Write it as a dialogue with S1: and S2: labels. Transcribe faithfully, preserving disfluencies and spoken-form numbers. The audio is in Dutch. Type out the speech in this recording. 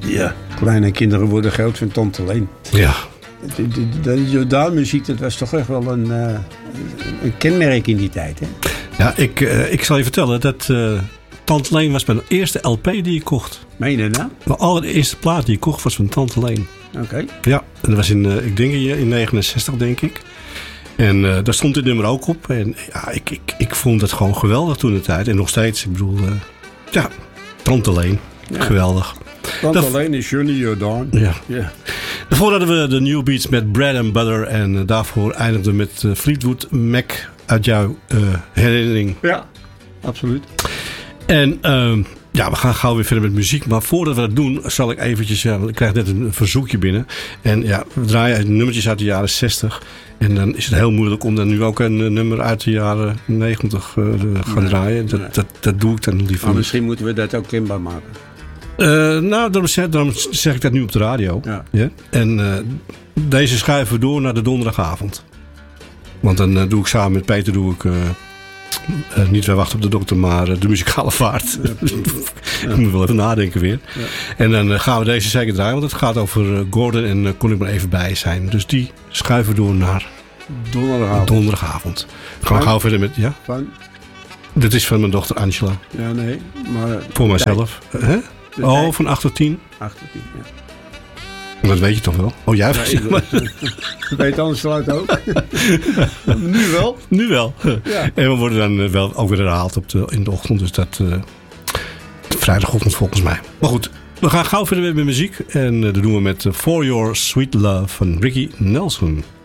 S1: Ja. Kleine kinderen worden groot van Tante Leen.
S2: Ja.
S1: De, de, de Jordaan-muziek, dat was toch echt wel een, uh, een kenmerk in die tijd, hè?
S2: Ja, ik, uh, ik zal je vertellen dat uh, Tante Leen was mijn eerste L P die ik kocht.
S1: Meen je nou?
S2: Mijn allereerste plaat die ik kocht was van Tante Leen.
S1: Oké. Okay.
S2: Ja, en dat was in, uh, ik denk in negenenzestig, denk ik. En uh, daar stond dit nummer ook op. En ja, ik, ik, ik vond het gewoon geweldig toen de tijd. En nog steeds, ik bedoel, uh, ja, Tante Leen. Ja. Geweldig.
S1: Tante Dav- Leen is Johnny Jordaan.
S2: Ja. ja. Daarvoor hadden we de New Beats met Bread and Butter. En uh, daarvoor eindigden we met uh, Fleetwood Mac uit jouw uh, herinnering.
S1: Ja, absoluut.
S2: En uh, ja, we gaan gauw weer verder met muziek. Maar voordat we dat doen, zal ik eventjes... Ja, want ik krijg net een verzoekje binnen. En ja, we draaien nummertjes uit de jaren zestig. En dan is het heel moeilijk om dan nu ook een uh, nummer uit de jaren negentig uh, te gaan nee, draaien. Dat, nee. dat, dat doe ik dan liever.
S1: Maar misschien moeten we dat ook kenbaar maken.
S2: Uh, nou, daarom zeg, daarom zeg ik dat nu op de radio. Ja. Ja? En uh, deze schuiven we door naar de donderdagavond. Want dan uh, doe ik samen met Peter doe ik, uh, uh, niet Wij wachten op de dokter, maar uh, de muzikale vaart. Ja, ja. Ik moet wel even nadenken weer. Ja. En dan uh, gaan we deze zeker draaien, want het gaat over uh, Gordon en uh, kon ik maar even bij zijn. Dus die schuiven door naar
S1: donderdagavond.
S2: donderdagavond. Gaan we gauw verder met, ja?
S1: Van?
S2: Dit is van mijn dochter Angela.
S1: Ja, nee, maar...
S2: Voor mijzelf. Uh, hè? Oh, tijd. Van acht tot tien?
S1: acht tot tien, ja.
S2: Dat weet je toch wel? Oh, jij
S1: ja, maar... weet anders sluit ook. Nu wel.
S2: Nu wel. Ja. En we worden dan wel ook weer herhaald op de, in de ochtend. Dus dat uh, vrijdagochtend volgens mij. Maar goed, we gaan gauw verder met muziek. En uh, dat doen we met uh, For Your Sweet Love van Ricky Nelson.